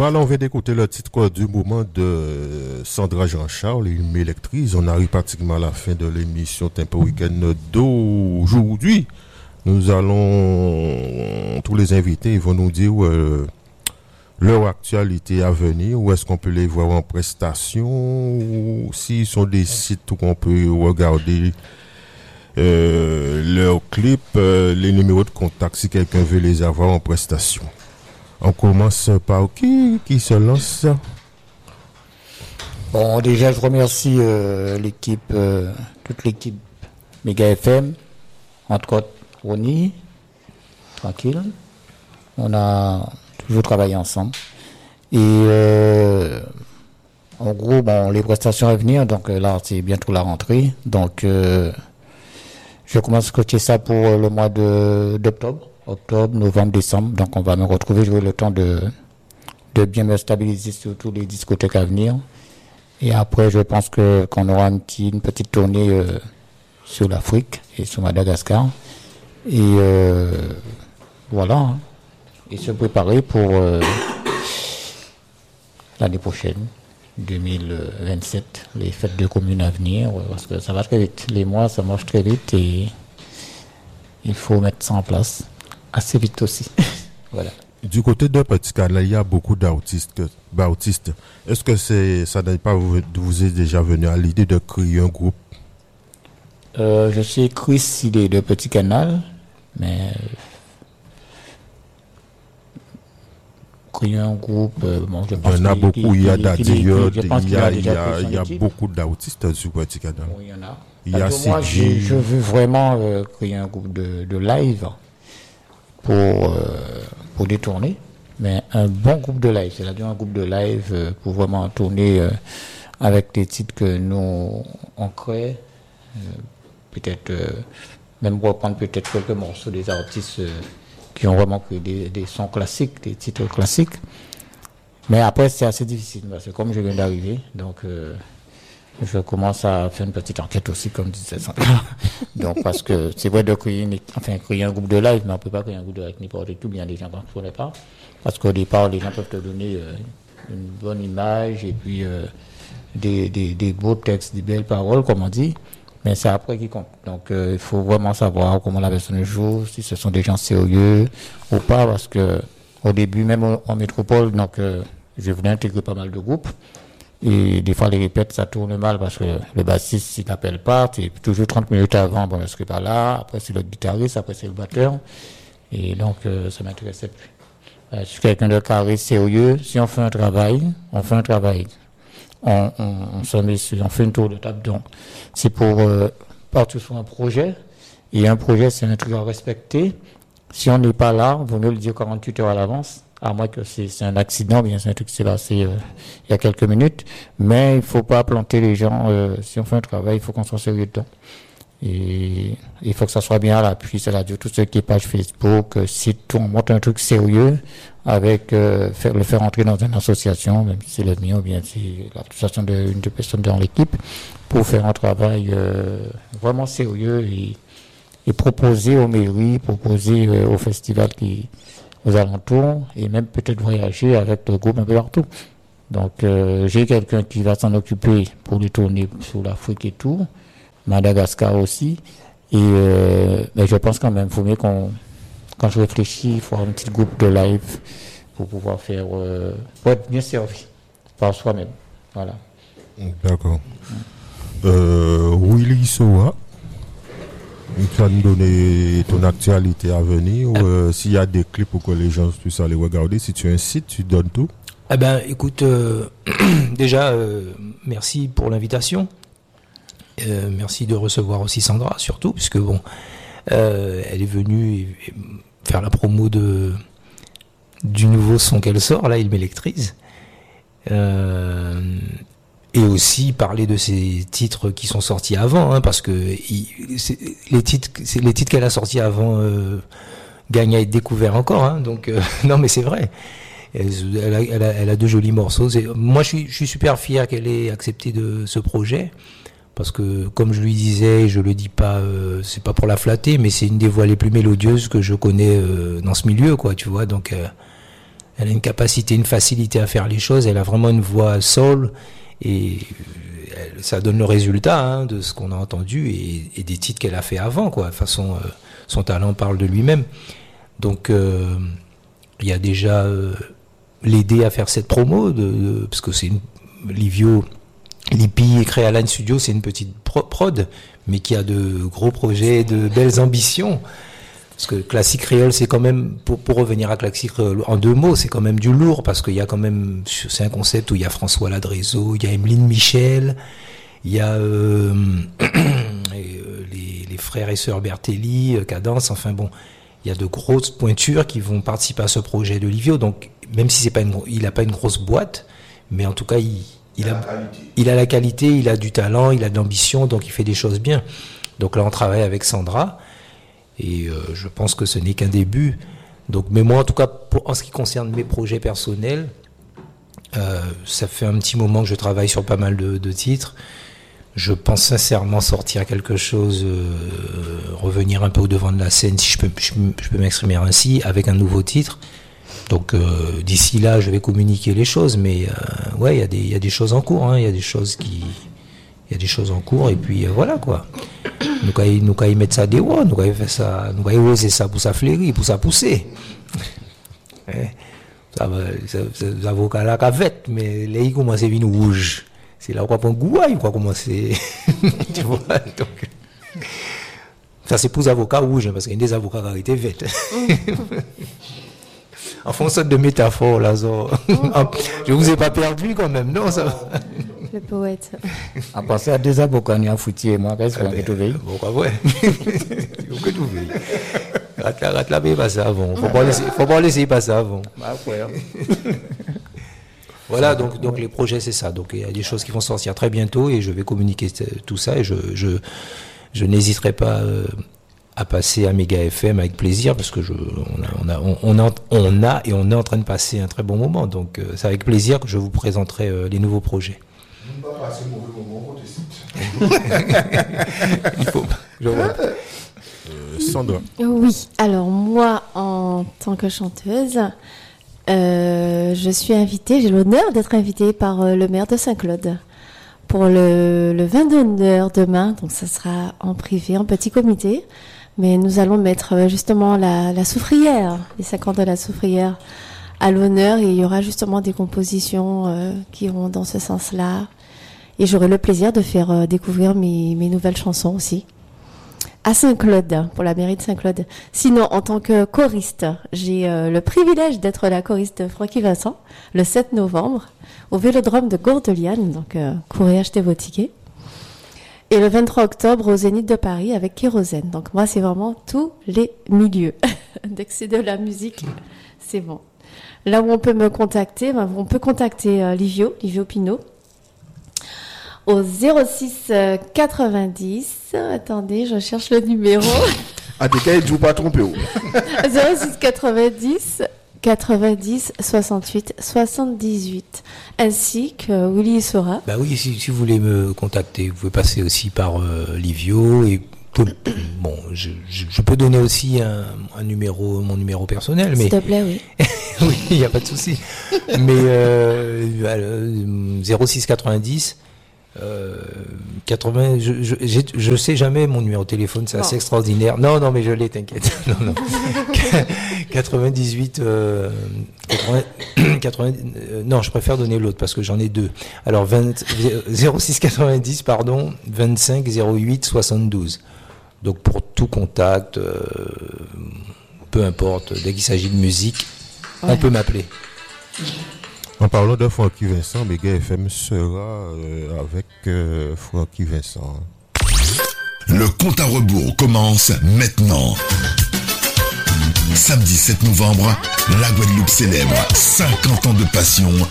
Voilà, on vient d'écouter le titre du moment de Sandra Jean-Charles, Il m'électrise. On arrive pratiquement à la fin de l'émission Tempo Week-end d'aujourd'hui. Nous allons, tous les invités, ils vont nous dire leur actualité à venir, où est-ce qu'on peut les voir en prestation, ou s'ils sont des sites où on peut regarder leurs clips, les numéros de contact si quelqu'un veut les avoir en prestation. On commence par qui se lance? Bon, déjà, je remercie l'équipe, toute l'équipe Méga FM, entre autres Ronnie, tranquille. On a toujours travaillé ensemble. Et en gros, bon, les prestations à venir, donc là, c'est bientôt la rentrée. Donc, je commence à coacher ça pour le mois d'octobre. Octobre, novembre, décembre. Donc, on va me retrouver. J'aurai le temps de bien me stabiliser sur tous les discothèques à venir. Et après, je pense qu'on aura une petite tournée sur l'Afrique et sur Madagascar. Et voilà. Hein. Et se préparer pour l'année prochaine, 2027, les fêtes de commune à venir. Parce que ça va très vite. Les mois, ça marche très vite et il faut mettre ça en place. Assez vite aussi. Voilà. Du côté de Petit Canal, il y a beaucoup d'artistes. Est-ce que ça n'est pas vous est déjà venu à l'idée de créer un groupe? Je suis Chris, il est de Petit Canal, mais créer un groupe, bon, je pense il y en a beaucoup, il y a beaucoup d'artistes sur Petit Canal. Oui, il y en a. Il y a moi, je veux vraiment créer un groupe de live pour détourner, mais un bon groupe de live, c'est-à-dire un groupe de live pour vraiment tourner avec les titres que nous on crée, peut-être même reprendre peut-être quelques morceaux des artistes qui ont vraiment créé des sons classiques, des titres classiques. Mais après c'est assez difficile parce que comme je viens d'arriver, donc je commence à faire une petite enquête aussi, comme disait Sandra. Donc, parce que c'est vrai de créer un groupe de live, mais on ne peut pas créer un groupe de live n'importe tout, bien des gens qu'on ne connaît pas. Parce qu'au départ, les gens peuvent te donner une bonne image et puis des beaux textes, des belles paroles, comme on dit. Mais c'est après qui compte. Donc, il faut vraiment savoir comment la personne joue, si ce sont des gens sérieux ou pas, parce que au début, même en métropole, donc, je voulais intégrer pas mal de groupes. Et des fois, les répètes, ça tourne mal parce que le bassiste, s'il n'appelle pas, c'est toujours 30 minutes avant, bon, je ne serai pas là. Après, c'est le guitariste, après, c'est le batteur. Et donc, ça m'intéressait plus. Je suis quelqu'un de carré, sérieux. Si on fait un travail, on fait un travail. On se met sur, on fait une tour de table. Donc, c'est pour partir sur un projet. Et un projet, c'est un truc à respecter. Si on n'est pas là, il vaut mieux le dire 48 heures à l'avance. À moins que c'est un accident, bien c'est un truc qui s'est passé il y a quelques minutes. Mais il ne faut pas planter les gens. Si on fait un travail, il faut qu'on soit sérieux dedans. Et il faut que ça soit bien à l'appui, c'est-à-dire tout ce qui est page Facebook, site, on monte un truc sérieux avec le faire entrer dans une association, même si c'est le mien ou bien c'est l'association d'une personne dans l'équipe, pour faire un travail vraiment sérieux et proposer aux mairies, proposer aux festivals aux alentours et même peut-être voyager avec le groupe un peu partout. Donc j'ai quelqu'un qui va s'en occuper pour les tourner sur l'Afrique et tout, Madagascar aussi. Et mais je pense quand même, il faut mieux quand je réfléchis, il faut avoir un petit groupe de live pour pouvoir faire, pour être bien servi par soi-même. Voilà. D'accord. Willy Soa, tu vas nous donner ton actualité à venir, ou s'il y a des clips pour que les gens puissent aller regarder. Si tu as un site, tu donnes tout. Eh ben, écoute, déjà, merci pour l'invitation. Merci de recevoir aussi Sandra, surtout, puisque bon, elle est venue faire la promo du nouveau son qu'elle sort, là, Il m'électrise. Et aussi parler de ces titres qui sont sortis avant, hein, parce que les titres qu'elle a sortis avant gagnent à être découverts encore, hein, donc non mais c'est vrai. Elle a de jolis morceaux. Moi je suis super fier qu'elle ait accepté de ce projet, parce que comme je lui disais, je le dis pas, c'est pas pour la flatter, mais c'est une des voix les plus mélodieuses que je connais dans ce milieu, quoi, tu vois, donc Elle a une capacité, une facilité à faire les choses. Elle a vraiment une voix soul et ça donne le résultat de ce qu'on a entendu et des titres qu'elle a fait avant, quoi. De toute façon, son talent parle de lui-même. Donc, il y a déjà l'aider à faire cette promo parce que c'est Livio, Lippi et Créaline Studio, c'est une petite prod, mais qui a de gros projets, de belles ambitions. Parce que Classique Créole, c'est quand même, pour revenir à Classique Créole, en 2 mots, c'est quand même du lourd, parce qu'il y a quand même, c'est un concept où il y a François Ladrézo, il y a Emeline Michel, il y a les frères et sœurs Bertelli, Cadence, enfin bon, il y a de grosses pointures qui vont participer à ce projet de Livio. Donc, même si il n'a pas une grosse boîte, mais en tout cas, il a la qualité, il a du talent, il a de l'ambition, donc il fait des choses bien. Donc là, on travaille avec Sandra. Et je pense que ce n'est qu'un début. Donc, mais moi, en tout cas, en ce qui concerne mes projets personnels, ça fait un petit moment que je travaille sur pas mal de titres. Je pense sincèrement sortir quelque chose, revenir un peu au devant de la scène, si je peux m'exprimer ainsi, avec un nouveau titre. Donc, d'ici là, je vais communiquer les choses. Mais ouais, il y a des choses en cours. Il y a des choses en cours. Et puis voilà, quoi. Nous allons mettre ça dehors, nous allons faire ça, nous allons oser ça pour ça fleurir, pour ça pousser. Les avocats là qu'avec, mais là ils commencent à venir rouge. C'est là où on prend gouaille, quoi commencer. Tu vois, donc ça c'est pour les avocats rouges, parce qu'il y a des avocats qui ont été vêtus. En fonction de métaphore là, je vous ai pas perdu quand même, non ça. Le poète. À passer à 2 avocats, on a foutu, moi, qu'est-ce qu'on a trouvé? Bon, quoi, ouais. Vous que trouver. Rattraper, passer avant. Faut pas laisser passer avant. Voilà, donc les projets, c'est ça. Donc, il y a des choses qui vont sortir très bientôt et je vais communiquer tout ça et je n'hésiterai pas à passer à Méga FM avec plaisir parce que on est en train de passer un très bon moment. Donc, c'est avec plaisir que je vous présenterai les nouveaux projets. Ne pas passer mauvais moment, il faut. Je vois. Sandra. Oui, alors moi, en tant que chanteuse, je suis invitée, j'ai l'honneur d'être invitée par le maire de Saint-Claude pour le vin d'honneur demain. Donc ça sera en privé, en petit comité. Mais nous allons mettre justement la soufrière, les 50 de la soufrière à l'honneur et il y aura justement des compositions qui iront dans ce sens-là. Et j'aurai le plaisir de faire découvrir mes nouvelles chansons aussi. À Saint-Claude, pour la mairie de Saint-Claude. Sinon, en tant que choriste, j'ai le privilège d'être la choriste Francky Vincent, le 7 novembre, au Vélodrome de Gourdeliane. Donc, courez acheter vos tickets. Et le 23 octobre, au Zénith de Paris, avec Kérosène. Donc, moi, c'est vraiment tous les milieux. Dès que c'est de la musique, c'est bon. Là où on peut me contacter, on peut contacter Livio Pinot, au 06 90. Attendez, je cherche le numéro. À des cas, il ne joue pas tromper. 06 90 68 78. Ainsi que Willy Sora. Bah oui, si vous voulez me contacter, vous pouvez passer aussi par Livio et bon, je peux donner aussi mon numéro personnel, mais s'il te plaît, oui. oui, il n'y a pas de souci. Mais 06 90 80, je sais jamais mon numéro de téléphone, c'est assez extraordinaire. Non, mais je l'ai, t'inquiète. Non. 98, 80, non, je préfère donner l'autre parce que j'en ai 2. Alors 06 90, 25 08 72. Donc pour tout contact, peu importe, dès qu'il s'agit de musique, on peut m'appeler. En parlant de Francky Vincent, Méga FM sera avec Francky Vincent. Le compte à rebours commence maintenant. Samedi 7 novembre, la Guadeloupe célèbre 50 ans de passion